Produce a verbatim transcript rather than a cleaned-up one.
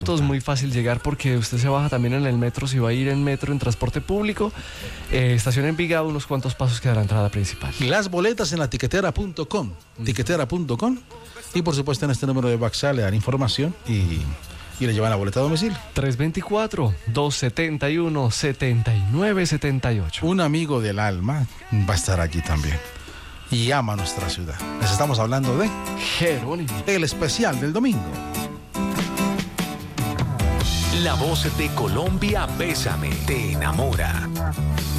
Muy fácil llegar porque usted se baja también en el metro, si va a ir en metro, en transporte público. Eh, estación Envigado, unos cuantos pasos queda la entrada principal. Las boletas en la tiquetera punto com, tiquetera punto com, y por supuesto en este número de WhatsApp le dan información y, y le llevan la boleta a domicilio. tres dos cuatro, dos siete uno, siete nueve siete ocho. Un amigo del alma va a estar allí también y ama nuestra ciudad. Les estamos hablando de Jerónimo, el especial del domingo. La voz de Colombia, Bésame, te enamora.